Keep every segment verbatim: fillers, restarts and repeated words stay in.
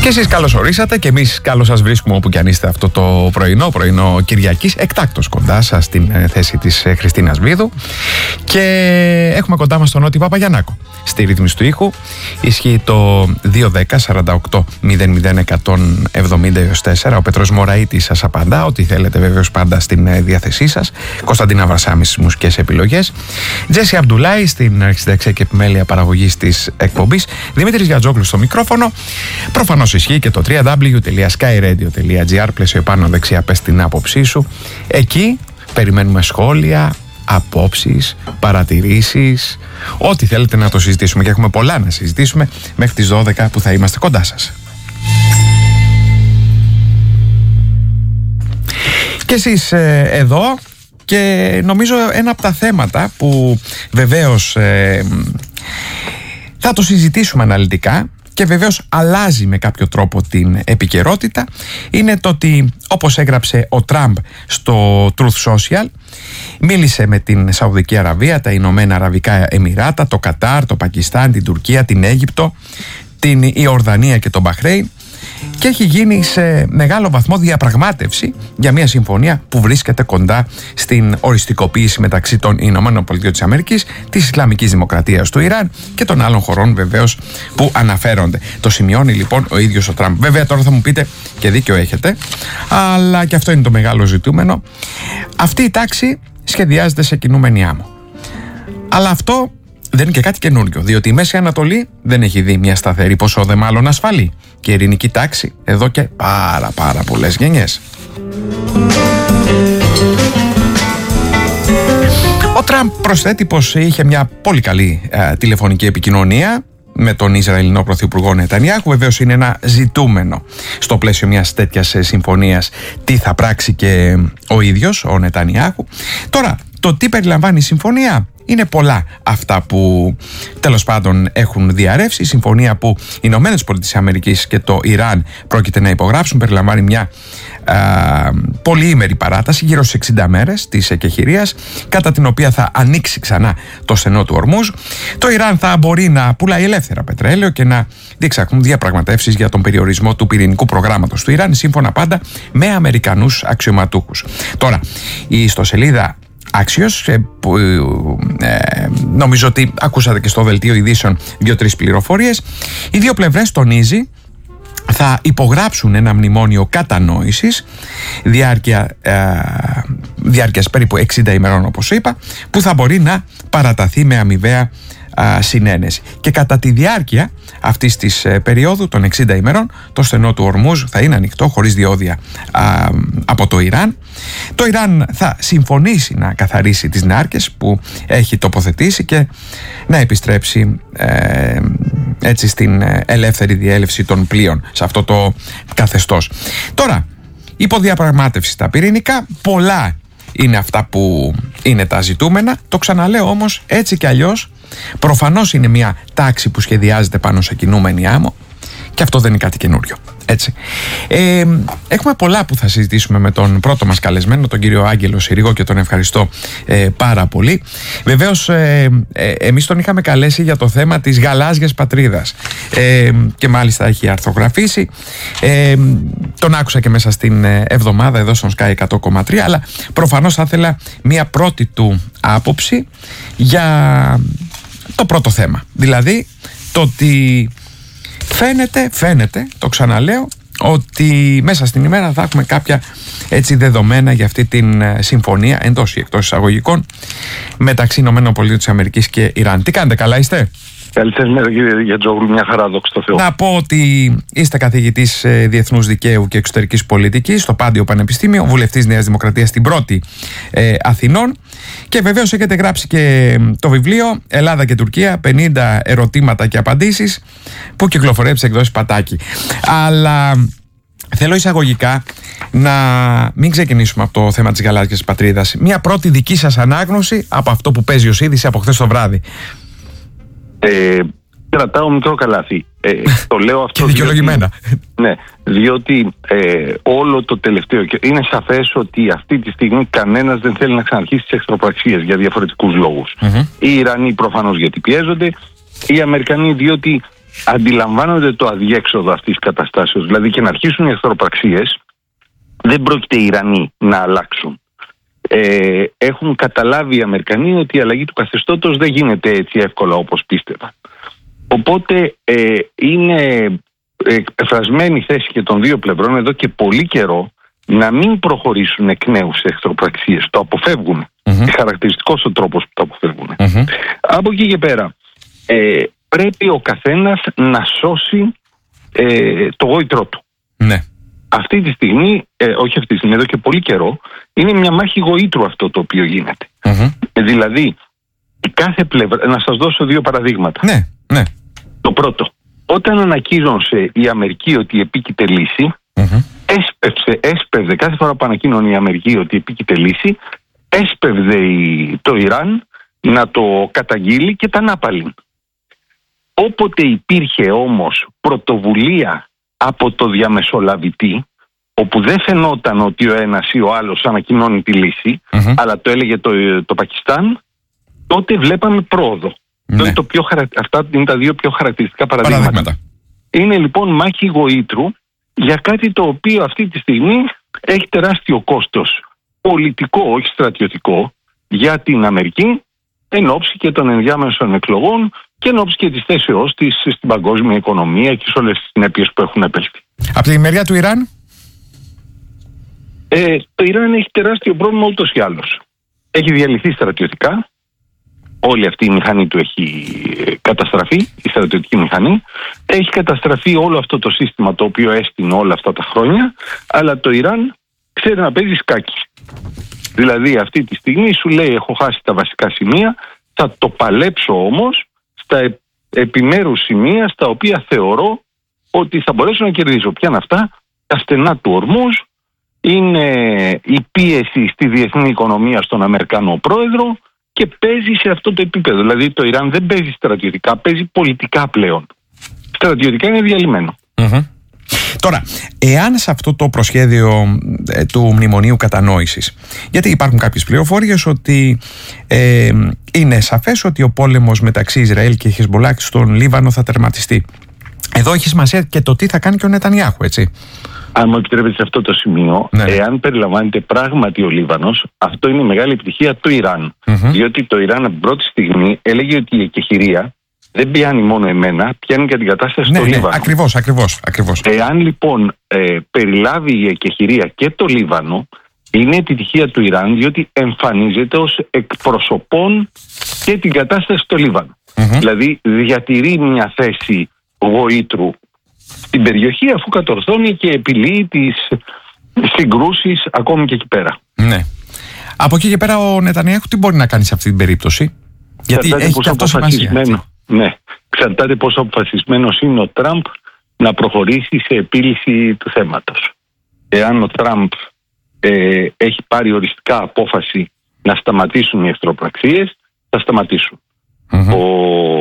Και εσείς καλώς ορίσατε και εμείς καλώς σας βρίσκουμε όπου και αν είστε αυτό το πρωινό, πρωινό Κυριακής, εκτάκτος κοντά σας στην θέση της Χριστίνας Βίδου. Και έχουμε κοντά μας τον Νότι Παπαγιαννάκο. Στη ρύθμιση του ήχου ισχύει το δύο δέκα σαράντα οκτώ μηδέν μηδέν εκατόν εβδομήντα έως τέσσερα. Ο Πέτρος Μωραΐτης σας απαντά, ό,τι θέλετε βεβαίως πάντα στην διάθεσή σας. Κωνσταντίνα Βρασάμι στις μουσικές επιλογές. Τζέσι Αμπτουλάη στην αρχισυνταξία και επιμέλεια παραγωγής της εκπομπής. Δημήτρης Γιατζόγλους στο μικρόφωνο. Προφανώς ισχύει και το double-u double-u double-u τελεία sky radio τελεία gr, πλαίσιο επάνω δεξιά, πες την άποψή σου. Εκεί περιμένουμε σχόλια, απόψεις, παρατηρήσεις, ό,τι θέλετε να το συζητήσουμε, και έχουμε πολλά να συζητήσουμε μέχρι τις δώδεκα που θα είμαστε κοντά σας. Και εσείς ε, εδώ, και νομίζω ένα από τα θέματα που βεβαίως ε, θα το συζητήσουμε αναλυτικά και βεβαίως αλλάζει με κάποιο τρόπο την επικαιρότητα, είναι το ότι, όπως έγραψε ο Τραμπ στο Truth Social, μίλησε με την Σαουδική Αραβία, τα Ηνωμένα Αραβικά Εμιράτα, το Κατάρ, το Πακιστάν, την Τουρκία, την Αίγυπτο, την Ιορδανία και τον Μπαχρέιν, και έχει γίνει σε μεγάλο βαθμό διαπραγμάτευση για μια συμφωνία που βρίσκεται κοντά στην οριστικοποίηση μεταξύ των Ηνωμένων Πολιτειών της Αμερικής, της Ισλαμικής Δημοκρατίας του Ιράν και των άλλων χωρών βεβαίως που αναφέρονται. Το σημειώνει λοιπόν ο ίδιος ο Τραμπ. Βέβαια τώρα θα μου πείτε, και δίκιο έχετε, αλλά και αυτό είναι το μεγάλο ζητούμενο, αυτή η τάξη σχεδιάζεται σε κινούμενη άμμο. Αλλά αυτό δεν είναι και κάτι καινούριο, διότι η Μέση Ανατολή δεν έχει δει μια σταθερή, πόσο δε μάλλον ασφαλή και ειρηνική τάξη εδώ και πάρα πάρα πολλές γενιές. Ο Τραμπ προσθέτει πως είχε μια πολύ καλή ε, τηλεφωνική επικοινωνία με τον Ισραηλινό Πρωθυπουργό Νετανιάχου. Βεβαίως είναι ένα ζητούμενο στο πλαίσιο μιας τέτοιας συμφωνίας τι θα πράξει και ο ίδιος ο Νετανιάχου. Τώρα, το τι περιλαμβάνει η συμφωνία, είναι πολλά αυτά που τέλος πάντων έχουν διαρρεύσει. Η συμφωνία που οι Ηνωμένες Πολιτείες της Αμερικής και το Ιράν πρόκειται να υπογράψουν περιλαμβάνει μια α, πολυήμερη παράταση, γύρω στις εξήντα μέρες της εκεχηρίας, κατά την οποία θα ανοίξει ξανά το στενό του Ορμούζ. Το Ιράν θα μπορεί να πουλάει ελεύθερα πετρέλαιο και να διεξαχθούν διαπραγματεύσεις για τον περιορισμό του πυρηνικού προγράμματος του Ιράν, σύμφωνα πάντα με Αμερικανούς αξιωματούχους. Τώρα, η ιστοσελίδα Άξιος, ε, που, ε, νομίζω ότι ακούσατε και στο δελτίο ειδήσεων δύο-τρεις πληροφορίες. Οι δύο πλευρές, τονίζει, θα υπογράψουν ένα μνημόνιο κατανόησης διάρκεια, ε, διάρκειας περίπου εξήντα ημερών, όπως είπα, που θα μπορεί να παραταθεί με αμοιβαία α, συνένεση. Και κατά τη διάρκεια αυτής της ε, περίοδου των εξήντα ημερών, το στενό του Ορμούζ θα είναι ανοιχτό χωρίς διόδια α, από το Ιράν. Το Ιράν θα συμφωνήσει να καθαρίσει τις νάρκες που έχει τοποθετήσει και να επιστρέψει ε, έτσι στην ελεύθερη διέλευση των πλοίων, σε αυτό το καθεστώς. Τώρα, υποδιαπραγμάτευση στα πυρηνικά, πολλά είναι αυτά που είναι τα ζητούμενα. Το ξαναλέω όμως, έτσι κι αλλιώς, προφανώς είναι μια τάξη που σχεδιάζεται πάνω σε κινούμενη άμμο, και αυτό δεν είναι κάτι καινούριο. Έτσι. Ε, έχουμε πολλά που θα συζητήσουμε με τον πρώτο μας καλεσμένο, τον κύριο Άγγελο Συρίγο, και τον ευχαριστώ ε, πάρα πολύ. Βεβαίως ε, ε, εμείς τον είχαμε καλέσει για το θέμα της γαλάζιας πατρίδας ε, και μάλιστα έχει αρθρογραφήσει. Ε, τον άκουσα και μέσα στην εβδομάδα εδώ στον Sky εκατό κόμμα τρία, αλλά προφανώς θα ήθελα μια πρώτη του άποψη για το πρώτο θέμα. Δηλαδή το ότι Φαίνεται, φαίνεται, το ξαναλέω, ότι μέσα στην ημέρα θα έχουμε κάποια έτσι δεδομένα για αυτή την συμφωνία, εντός ή εκτός εισαγωγικών, μεταξύ Ηνωμένων Πολιτειών της Αμερικής και Ιράν. Τι κάνετε, καλά είστε? Καλησπέρα κύριε Γιατζόγλου, μια χαρά, δόξα τω Θεώ. Να πω ότι είστε καθηγητής Διεθνούς Δικαίου και Εξωτερικής Πολιτικής στο Πάντιο Πανεπιστήμιο, βουλευτής Νέας Δημοκρατίας στην πρώτη ε, Αθηνών, και βεβαίως έχετε γράψει και το βιβλίο Ελλάδα και Τουρκία, πενήντα ερωτήματα και απαντήσεις, που κυκλοφορεί από τις εκδόσεις Πατάκη. Αλλά θέλω εισαγωγικά να μην ξεκινήσουμε από το θέμα της γαλάζιας πατρίδας. Μια πρώτη δική σας ανάγνωση από αυτό που παίζει ως είδηση από χθες το βράδυ. Ε, κρατάω μικρό καλάθι. Ε, το λέω αυτό και δικαιολογημένα. Διότι, ναι, διότι ε, όλο το τελευταίο, και είναι σαφές ότι αυτή τη στιγμή κανένας δεν θέλει να ξαναρχίσει τις εχθροπραξίες για διαφορετικούς λόγους. Mm-hmm. Οι Ιρανοί προφανώς γιατί πιέζονται, οι Αμερικανοί διότι αντιλαμβάνονται το αδιέξοδο αυτής της καταστάσεως. Δηλαδή και να αρχίσουν οι εχθροπραξίες δεν πρόκειται οι Ιρανοί να αλλάξουν. Ε, έχουν καταλάβει οι Αμερικανοί ότι η αλλαγή του καθεστώτος δεν γίνεται έτσι εύκολα όπως πίστευαν. Οπότε ε, είναι εκφρασμένη θέση και των δύο πλευρών εδώ και πολύ καιρό να μην προχωρήσουν εκ νέου σε εχθροπραξίες. Το αποφεύγουν. Mm-hmm. Χαρακτηριστικός ο τρόπος που το αποφεύγουν. Mm-hmm. Από εκεί και πέρα ε, πρέπει ο καθένας να σώσει ε, το γόητρό του. Ναι. Αυτή τη στιγμή, ε, όχι αυτή τη στιγμή, εδώ και πολύ καιρό, είναι μια μάχη γοήτρου αυτό το οποίο γίνεται. Mm-hmm. Ε, δηλαδή, η κάθε πλευρά. Να σας δώσω δύο παραδείγματα. Ναι, ναι. Το πρώτο, όταν ανακοίνωσε η Αμερική ότι επίκειται λύση, mm-hmm. έσπευσε, έσπευδε κάθε φορά που ανακοίνωνε η Αμερική ότι επίκειται λύση, έσπευδε η, το Ιράν να το καταγγείλει και τα νάπαλιν. Όποτε υπήρχε όμως πρωτοβουλία από το διαμεσολαβητή, όπου δεν φαινόταν ότι ο ένας ή ο άλλος ανακοινώνει τη λύση, mm-hmm. αλλά το έλεγε το, το Πακιστάν, τότε βλέπαμε πρόοδο. Ναι. Το πιο χαρα... Αυτά είναι τα δύο πιο χαρακτηριστικά παραδείγματα. παραδείγματα. Είναι λοιπόν μάχη γοήτρου για κάτι το οποίο αυτή τη στιγμή έχει τεράστιο κόστος πολιτικό, όχι στρατιωτικό, για την Αμερική, εν ώψη και των ενδιάμεσων εκλογών και εν ώψη και της θέσεώς της στην παγκόσμια οικονομία και σε όλες τις συνέπειες που έχουν επέλθει. Από τη μεριά του Ιράν? Ε, το Ιράν έχει τεράστιο πρόβλημα ούτως ή άλλως. Έχει διαλυθεί στρατιωτικά. Όλη αυτή η μηχανή του έχει καταστραφεί, η στρατιωτική μηχανή. Έχει καταστραφεί όλο αυτό το σύστημα το οποίο έστεινε όλα αυτά τα χρόνια, αλλά το Ιράν ξέρει να παίζει σκάκι. Δηλαδή αυτή τη στιγμή σου λέει έχω χάσει τα βασικά σημεία, θα το παλέψω όμως στα επιμέρους σημεία στα οποία θεωρώ ότι θα μπορέσω να κερδίσω. Ποια είναι αυτά? Τα στενά του Ορμούζ, είναι η πίεση στη διεθνή οικονομία στον Αμερικανό πρόεδρο και παίζει σε αυτό το επίπεδο. Δηλαδή το Ιράν δεν παίζει στρατιωτικά, παίζει πολιτικά πλέον. Στρατιωτικά είναι διαλυμένο. Mm-hmm. Τώρα, εάν σε αυτό το προσχέδιο ε, του μνημονίου κατανόησης, γιατί υπάρχουν κάποιες πληροφορίες ότι ε, είναι σαφές ότι ο πόλεμος μεταξύ Ισραήλ και Χεσμπολάχ στον Λίβανο θα τερματιστεί. Εδώ έχει σημασία και το τι θα κάνει και ο Νετανιάχου, έτσι. Αν μου επιτρέπετε σε αυτό το σημείο, ναι. εάν περιλαμβάνεται πράγματι ο Λίβανος, αυτό είναι η μεγάλη επιτυχία του Ιράν. Mm-hmm. Διότι το Ιράν από την πρώτη στιγμή έλεγε ότι η εκεχηρία δεν πιάνει μόνο εμένα, πιάνει και την κατάσταση ναι, στο ναι, Λίβανο. Ακριβώς, ακριβώς, ακριβώς. Εάν λοιπόν ε, περιλάβει η εκεχηρία και το Λίβανο, είναι επιτυχία του Ιράν, διότι εμφανίζεται ως εκπροσωπών και την κατάσταση στο Λίβανο. Mm-hmm. Δηλαδή διατηρεί μια θέση γοήτρου στην περιοχή, αφού κατορθώνει και επιλύει τις συγκρούσεις ακόμη και εκεί πέρα. Ναι. Από εκεί και πέρα ο Νετανιάχου τι μπορεί να κάνει σε αυτή την περίπτωση? Γιατί Ξαρτάται έχει και αυτό σημασία. Ναι. Ξαρτάται πόσο αποφασισμένος είναι ο Τραμπ να προχωρήσει σε επίλυση του θέματος. Εάν ο Τραμπ ε, έχει πάρει οριστικά απόφαση να σταματήσουν οι εχθροπραξίες, θα σταματήσουν. Mm-hmm. Ο,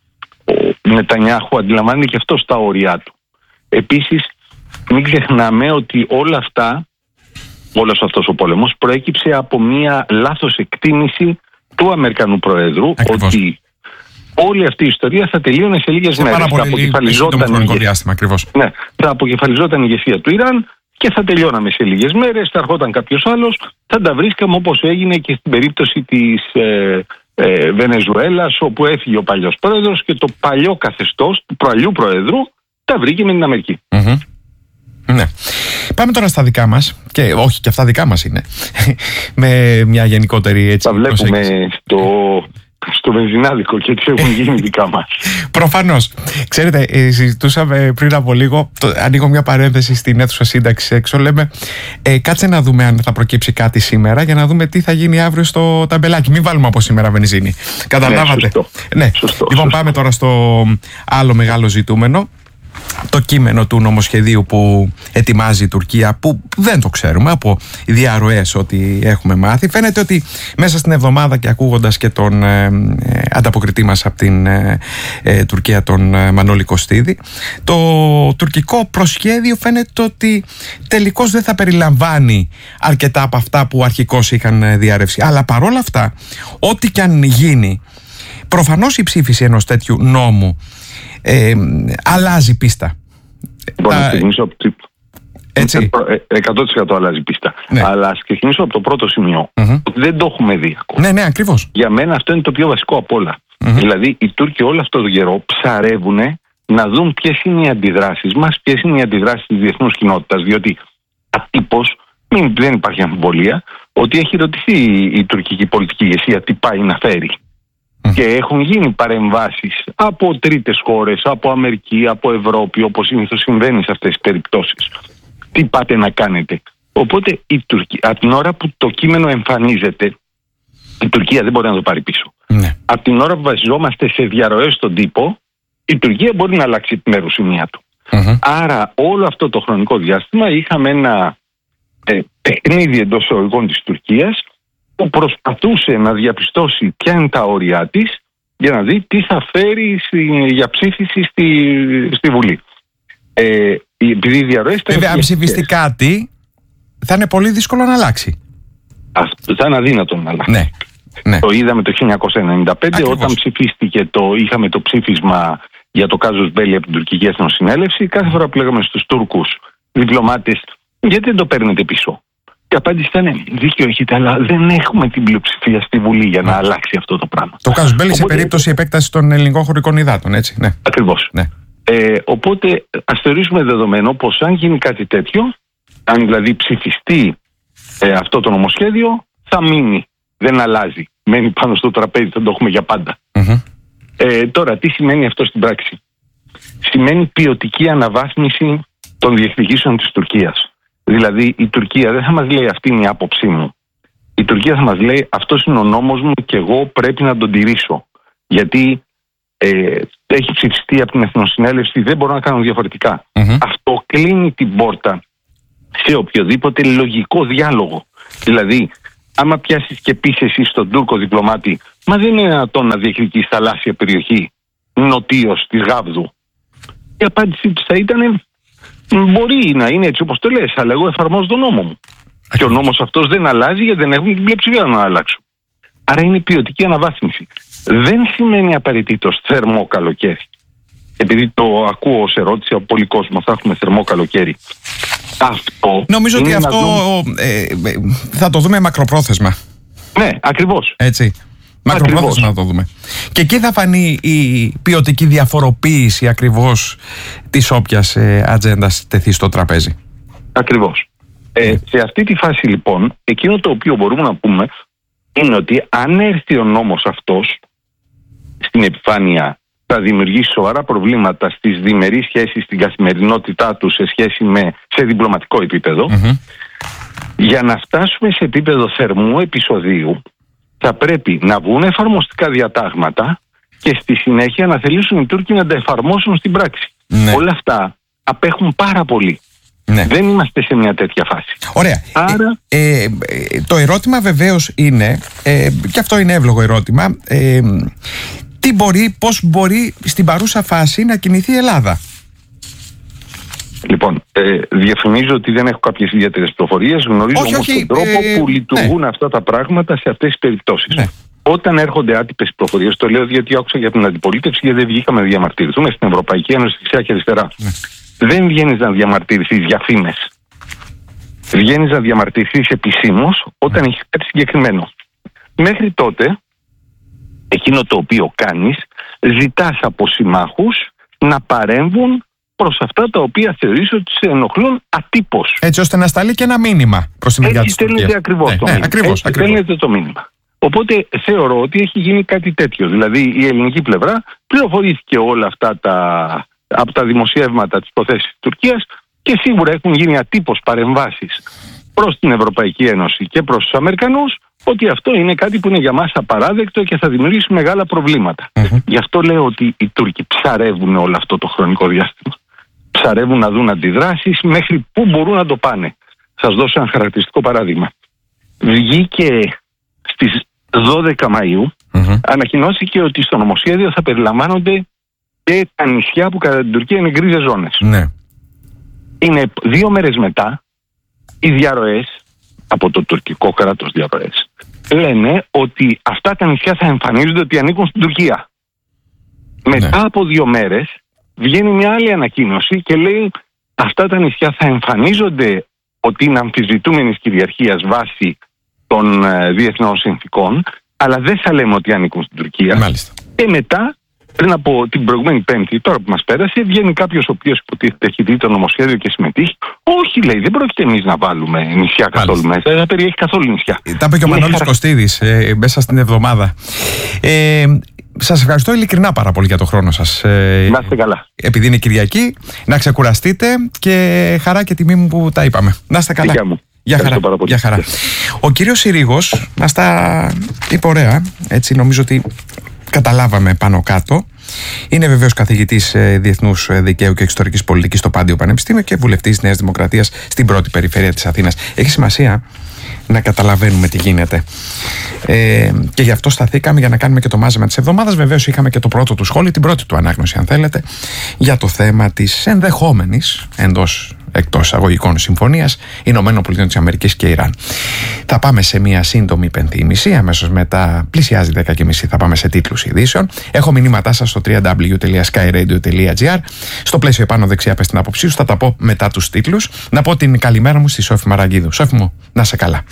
ο Νετανιάχου αντιλαμβάνεται και αυτό στα όρια του. Επίσης, μην ξεχνάμε ότι όλα αυτά, όλος αυτός ο πόλεμος προέκυψε από μια λάθος εκτίμηση του Αμερικανού Προέδρου. Ακριβώς. Ότι όλη αυτή η ιστορία θα τελείωνε σε λίγες σε μέρες. Πάρα πολύ θα αποκεφαλιζόταν η... διάστημα, ακριβώς. Ναι, θα αποκεφαλιζόταν η ηγεσία του Ιράν και θα τελειώναμε σε λίγες μέρες, θα ερχόταν κάποιος άλλος, θα τα βρίσκαμε όπως έγινε και στην περίπτωση της ε, ε, Βενεζουέλας, όπου έφυγε ο παλιός πρόεδρος και το παλιό καθεστώς του παλιού Προέδρου τα βρήκε με την Αμερική. Mm-hmm. Ναι. Πάμε τώρα στα δικά μας, και όχι και αυτά δικά μας είναι, με μια γενικότερη έτσι. Τα βλέπουμε στο, στο βενζινάδικο και τι έχουν γίνει δικά μας. Προφανώς. Ξέρετε, συζητούσαμε πριν από λίγο, το, ανοίγω μια παρένθεση στην αίθουσα σύνταξη έξω, λέμε ε, κάτσε να δούμε αν θα προκύψει κάτι σήμερα για να δούμε τι θα γίνει αύριο στο ταμπελάκι. Μην βάλουμε από σήμερα βενζίνη. Καταλάβατε? Ναι, σωστό. Ναι. Σωστό, λοιπόν, σωστό. πάμε τώρα στο άλλο μεγάλο ζητούμενο. Το κείμενο του νομοσχεδίου που ετοιμάζει η Τουρκία, που δεν το ξέρουμε από διαρροές ότι έχουμε μάθει. Φαίνεται ότι μέσα στην εβδομάδα, και ακούγοντας και τον ε, ε, ανταποκριτή μας από την ε, ε, Τουρκία, τον ε, Μανώλη Κωστίδη, το τουρκικό προσχέδιο φαίνεται ότι τελικώς δεν θα περιλαμβάνει αρκετά από αυτά που αρχικώς είχαν διαρρεύσει. Αλλά παρόλα αυτά, ό,τι και αν γίνει, προφανώς η ψήφιση ενός τέτοιου νόμου ε, αλλάζει πίστα. Μπορώ να ξεκινήσω από το... Έτσι. εκατό τοις εκατό αλλάζει πίστα. Ναι. Αλλά ας ξεκινήσω από το πρώτο σημείο. Mm-hmm. Ότι δεν το έχουμε δει ακόμα. Ναι, ναι, ακριβώς. Για μένα αυτό είναι το πιο βασικό απ' όλα. Mm-hmm. Δηλαδή, οι Τούρκοι όλο αυτό το καιρό ψαρεύουν να δουν ποιες είναι οι αντιδράσεις μας, ποιες είναι οι αντιδράσεις της διεθνούς κοινότητας. Διότι ατύπως, μην, δεν υπάρχει αμφιβολία, ότι έχει ρωτηθεί η τουρκική πολιτική ηγεσία τι πάει να φέρει. Mm. Και έχουν γίνει παρεμβάσεις από τρίτες χώρες, από Αμερική, από Ευρώπη, όπως συνήθως συμβαίνει σε αυτές τις περιπτώσεις. Τι πάτε να κάνετε. Οπότε η Τουρκία, από την ώρα που το κείμενο εμφανίζεται, η Τουρκία δεν μπορεί να το πάρει πίσω. Mm. Από την ώρα που βασιζόμαστε σε διαρροές στον τύπο, η Τουρκία μπορεί να αλλάξει επιμέρους σημεία του. Mm-hmm. Άρα όλο αυτό το χρονικό διάστημα είχαμε ένα ε, παιχνίδι εντός εισαγωγικών της Τουρκίας, που προσπαθούσε να διαπιστώσει ποια είναι τα όρια της για να δει τι θα φέρει στη, για ψήφιση στη, στη Βουλή. Ε, επειδή οι διαρροές... Βέβαια, αν ψηφιστεί κάτι, θα είναι πολύ δύσκολο να αλλάξει. Αυτό θα είναι αδύνατο να αλλάξει. Ναι, ναι. Το είδαμε το χίλια εννιακόσια ενενήντα πέντε, ακριβώς, όταν ψηφίστηκε το, είχαμε το ψήφισμα για το κάζους μπέλι από την Τουρκική Εθνοσυνέλευση. Κάθε φορά που λέγαμε στους Τούρκους διπλωμάτες, γιατί δεν το παίρνετε πίσω. Η απάντηση ήταν δίκιο έχετε, αλλά δεν έχουμε την πλειοψηφία στη Βουλή για να αλλάξει αυτό το πράγμα. Το κάζους μπέλι σε περίπτωση επέκταση των ελληνικών χωρικών υδάτων, έτσι. Ναι. Ακριβώς. Ναι. Ε, οπότε ας θεωρήσουμε δεδομένο πως αν γίνει κάτι τέτοιο, αν δηλαδή ψηφιστεί ε, αυτό το νομοσχέδιο, θα μείνει. Δεν αλλάζει. Μένει πάνω στο τραπέζι, θα το έχουμε για πάντα. Mm-hmm. Ε, τώρα, τι σημαίνει αυτό στην πράξη? Σημαίνει ποιοτική αναβάθμιση των διεκδικήσεων της Τουρκίας. Δηλαδή η Τουρκία δεν θα μας λέει αυτή είναι η άποψή μου. Η Τουρκία θα μας λέει αυτός είναι ο νόμος μου και εγώ πρέπει να τον τηρήσω. Γιατί ε, έχει ψηφιστεί από την Εθνοσυνέλευση, δεν μπορώ να κάνω διαφορετικά. Mm-hmm. Αυτό κλείνει την πόρτα σε οποιοδήποτε λογικό διάλογο. Δηλαδή, άμα πιάσεις και πεις εσύ στον Τούρκο διπλωμάτη, μα δεν είναι δυνατόν να διεκδικείς θαλάσσια περιοχή νοτίως της Γάβδου. Η απάντηση της θα ήταν... Μπορεί να είναι έτσι όπως το λες, αλλά εγώ εφαρμόζω τον νόμο μου. Και ο νόμος αυτός δεν αλλάζει γιατί δεν έχουμε την πλειοψηφία να αλλάξουν. Άρα είναι ποιοτική αναβάθμιση. Δεν σημαίνει απαραίτητος θερμό καλοκαίρι. Επειδή το ακούω ως ερώτηση από πολλοί κόσμο, θα έχουμε θερμό καλοκαίρι. Αυτό νομίζω ότι αυτό δούμε... ε, θα το δούμε μακροπρόθεσμα. Ναι, ακριβώς. Έτσι. Μακροπρόθεσμα να το δούμε. Και εκεί θα φανεί η ποιοτική διαφοροποίηση ακριβώς της όποιας ε, ατζέντας τεθεί στο τραπέζι. Ακριβώς. Ε, σε αυτή τη φάση λοιπόν, εκείνο το οποίο μπορούμε να πούμε είναι ότι αν έρθει ο νόμος αυτός στην επιφάνεια, θα δημιουργήσει σοβαρά προβλήματα στις διμερείς σχέσεις, στην καθημερινότητά του σε σχέση με σε διπλωματικό επίπεδο. Mm-hmm. Για να φτάσουμε σε επίπεδο θερμού επεισοδίου, θα πρέπει να βγουν εφαρμοστικά διατάγματα και στη συνέχεια να θελήσουν οι Τούρκοι να τα εφαρμόσουν στην πράξη. Ναι. Όλα αυτά απέχουν πάρα πολύ. Ναι. Δεν είμαστε σε μια τέτοια φάση. Ωραία. Άρα... Ε, ε, το ερώτημα βεβαίως είναι, ε, και αυτό είναι εύλογο ερώτημα, ε, τι μπορεί, πώς μπορεί στην παρούσα φάση να κινηθεί η Ελλάδα? Λοιπόν, ε, διαφημίζω ότι δεν έχω κάποιες ιδιαίτερες πληροφορίες. Γνωρίζω όχι, όμως όχι, τον τρόπο ε, που λειτουργούν ναι. αυτά τα πράγματα σε αυτές τις περιπτώσεις. Ναι. Όταν έρχονται άτυπες πληροφορίες, το λέω διότι άκουσα για την αντιπολίτευση, γιατί δεν βγήκαμε να διαμαρτυρηθούμε στην Ευρωπαϊκή Ένωση δεξιά και αριστερά. Ναι. Δεν βγαίνεις να διαμαρτυρηθείς για φήμες. Βγαίνεις να διαμαρτυρηθείς επισήμως όταν έχεις κάτι συγκεκριμένο. Μέχρι τότε, εκείνο το οποίο κάνεις, ζητάς από συμμάχους να παρέμβουν προς αυτά τα οποία θεωρείς ότι σε ενοχλούν ατύπως. Έτσι ώστε να σταλεί και ένα μήνυμα προς τη μεριά της Τουρκίας. Έτσι ακριβώς ναι, το ναι, μήνυμα. Ακριβώς, Έτσι ακριβώς. στέλνεται το μήνυμα. Οπότε θεωρώ ότι έχει γίνει κάτι τέτοιο. Δηλαδή η ελληνική πλευρά πληροφορήθηκε όλα αυτά τα, από τα δημοσιεύματα της προθέσης της Τουρκίας και σίγουρα έχουν γίνει ατύπως παρεμβάσεις προς την Ευρωπαϊκή Ένωση και προς τους Αμερικανούς ότι αυτό είναι κάτι που είναι για μας απαράδεκτο και θα δημιουργήσει μεγάλα προβλήματα. Mm-hmm. Γι' αυτό λέω ότι οι Τούρκοι ψαρεύουν όλο αυτό το χρονικό διάστημα. Ψαρεύουν να δουν αντιδράσεις μέχρι πού μπορούν να το πάνε. Σας δώσω ένα χαρακτηριστικό παράδειγμα. Βγήκε στις δώδεκα Μαΐου, mm-hmm. ανακοινώθηκε ότι στο νομοσχέδιο θα περιλαμβάνονται και τα νησιά που κατά την Τουρκία είναι γκρίζες ζώνες. Ναι. Είναι δύο μέρες μετά οι διαρροές από το τουρκικό κράτος διαρροές λένε ότι αυτά τα νησιά θα εμφανίζονται ότι ανήκουν στην Τουρκία. Ναι. Μετά από δύο μέρες βγαίνει μια άλλη ανακοίνωση και λέει αυτά τα νησιά θα εμφανίζονται ότι είναι αμφισβητούμενης κυριαρχίας βάσει των ε, διεθνών συνθήκων, αλλά δεν θα λέμε ότι ανήκουν στην Τουρκία. Μάλιστα. Και μετά, πριν από την προηγούμενη Πέμπτη, τώρα που μας πέρασε, βγαίνει κάποιος ο οποίος υποτίθεται έχει δει το νομοσχέδιο και συμμετείχει. Όχι, λέει, δεν πρόκειται εμείς να βάλουμε νησιά καθόλου μέσα, δεν θα περιέχει καθόλου νησιά. Τα είπε και ο Μανώλης χαρα... Κωστίδης ε, μέσα στην εβδομάδα. Ε, σας ευχαριστώ ειλικρινά πάρα πολύ για τον χρόνο σας. Ε, να είστε καλά. Επειδή είναι Κυριακή, να ξεκουραστείτε και χαρά και τιμή μου που τα είπαμε. Να είστε καλά. Γεια χαρά. Για χαρά. Ο κύριος Συρίγος μας τα είπε ωραία. Έτσι νομίζω ότι καταλάβαμε πάνω κάτω. Είναι βεβαίως καθηγητής Διεθνούς Δικαίου και Εξωτερικής Πολιτικής στο Πάντιο Πανεπιστήμιο και βουλευτής Νέας Δημοκρατίας στην πρώτη περιφέρεια της Αθήνας. Έχει σημασία να καταλαβαίνουμε τι γίνεται. Ε, και γι' αυτό σταθήκαμε για να κάνουμε και το μάζεμα της εβδομάδας. Βεβαίως είχαμε και το πρώτο του σχόλιο, την πρώτη του ανάγνωση, αν θέλετε, για το θέμα της ενδεχόμενης εντός εκτός εισαγωγικών συμφωνίας Ηνωμένων Πολιτειών της Αμερικής και Ιράν. Θα πάμε σε μια σύντομη υπενθύμηση. Αμέσως μετά, πλησιάζει δέκα και μισή, θα πάμε σε τίτλους ειδήσεων. Έχω μηνύματά σας στο double-u double-u double-u τελεία sky radio τελεία gr. Στο πλαίσιο επάνω δεξιά, πες την άποψή σου. Θα τα πω μετά τους τίτλους. Να πω την καλημέρα μου στη Σόφη Μαραγκίδου. Σόφη μου, να σε καλά.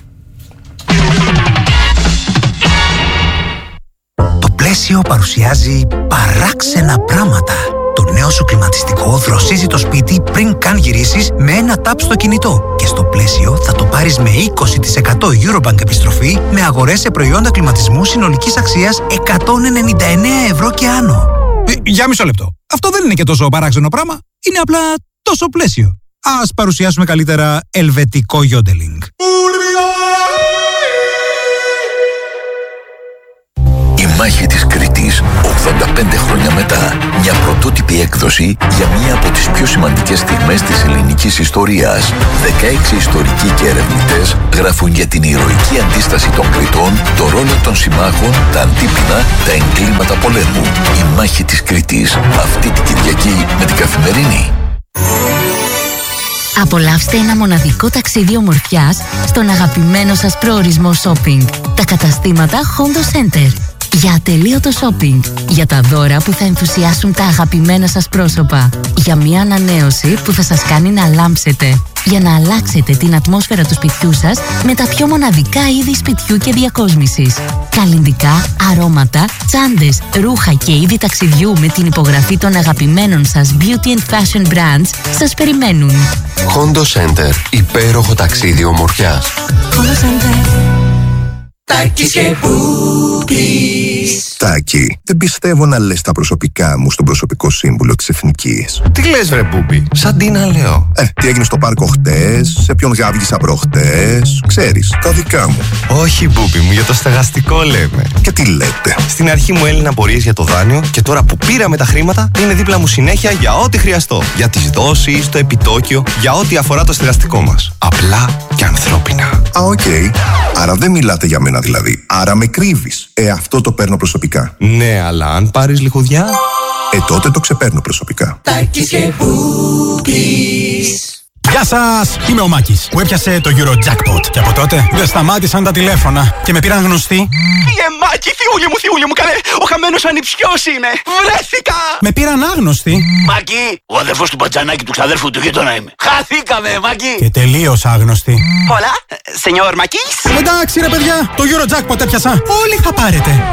Το πλαίσιο παρουσιάζει παράξενα πράγματα. Το νέο σου κλιματιστικό δροσίζει το σπίτι πριν καν γυρίσεις με ένα τάπ στο κινητό. Και στο πλαίσιο θα το πάρεις με είκοσι τοις εκατό Eurobank επιστροφή με αγορές σε προϊόντα κλιματισμού συνολικής αξίας εκατόν ενενήντα εννέα ευρώ και άνω. Ε, για μισό λεπτό. Αυτό δεν είναι και τόσο παράξενο πράγμα. Είναι απλά τόσο πλαίσιο. Ας παρουσιάσουμε καλύτερα ελβετικό yodeling. Η μάχη της Κρήτης, ογδόντα πέντε χρόνια μετά, μια πρωτότυπη έκδοση για μία από τις πιο σημαντικές στιγμές της ελληνικής ιστορίας. δεκαέξι ιστορικοί και ερευνητές γράφουν για την ηρωική αντίσταση των Κρητών, το ρόλο των συμμάχων, τα αντίπεινα, τα εγκλήματα πολέμου. Η μάχη της Κρήτης, αυτή την Κυριακή με την Καθημερινή. Απολαύστε ένα μοναδικό ταξίδι ομορφιάς στον αγαπημένο σας προορισμό shopping. Τα καταστήματα Hondo Center. Για ατελείωτο shopping. Για τα δώρα που θα ενθουσιάσουν τα αγαπημένα σας πρόσωπα. Για μια ανανέωση που θα σας κάνει να λάμψετε. Για να αλλάξετε την ατμόσφαιρα του σπιτιού σας με τα πιο μοναδικά είδη σπιτιού και διακόσμησης. Καλλυντικά, αρώματα, τσάντες, ρούχα και είδη ταξιδιού με την υπογραφή των αγαπημένων σας beauty and fashion brands σας περιμένουν. Hondo Center. Υπέροχο ταξίδι ομορφιάς. Hondo Center. Τάκης και Μπούμπης. Τάκη, δεν πιστεύω να λες τα προσωπικά μου στον προσωπικό σύμβουλο της Εθνικής. Τι λες βρε Μπούμπη, σαν τι να λέω. Ε, τι έγινε στο πάρκο χτες, σε ποιον γάβγισα προχτές, ξέρεις, τα δικά μου. Όχι Μπούμπη μου, για το στεγαστικό λέμε. Και τι λέτε. Στην αρχή μου έλυναν απορίες για το δάνειο και τώρα που πήραμε τα χρήματα είναι δίπλα μου συνέχεια για ό,τι χρειαστώ. Για τις δόσεις, το επιτόκιο, για ό,τι αφορά το στεγαστικό μας. Απλά και ανθρώπινα. Α, οκ. Okay. Άρα δεν μιλάτε για μένα δηλαδή. Άρα με κρύβεις. Ε, αυτό το παίρνω προσωπικά. Ναι, αλλά αν πάρεις λιχουδιά... Ε, τότε το ξεπαίρνω προσωπικά. Τάκης και Μπούμπης. Γεια σας! Είμαι ο Μάκης που έπιασε το Eurojackpot. Και από τότε δεν σταμάτησαν τα τηλέφωνα και με πήραν γνωστοί. Γε Μάκη, θιούλη μου, θιούλη μου, καλέ! Ο χαμένος ανιψιός είναι! Βρέθηκα! Με πήραν άγνωστοι. Μάκη, ο αδερφός του Μπατζανάκη του ξαδέρφου του γείτονα είμαι. Χαθήκαμε, Μάκη! Και τελείως άγνωστοι. Πολλά, σενιόρ Μάκης. Εντάξει ρε παιδιά, το Eurojackpot έπιασα. Όλοι θα πάρετε.